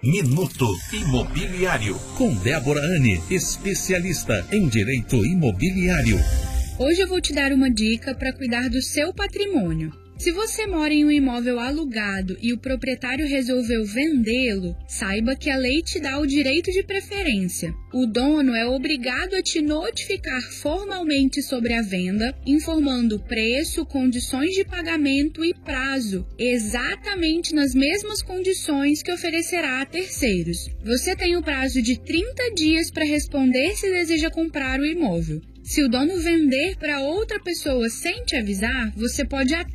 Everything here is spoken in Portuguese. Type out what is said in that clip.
Minuto Imobiliário. Com Débora Anne, especialista em direito imobiliário. Hoje eu vou te dar uma dica para cuidar do seu patrimônio. Se você mora em um imóvel alugado e o proprietário resolveu vendê-lo, saiba que a lei te dá o direito de preferência. O dono é obrigado a te notificar formalmente sobre a venda, informando preço, condições de pagamento e prazo, exatamente nas mesmas condições que oferecerá a terceiros. Você tem o prazo de 30 dias para responder se deseja comprar o imóvel. Se o dono vender para outra pessoa sem te avisar, você pode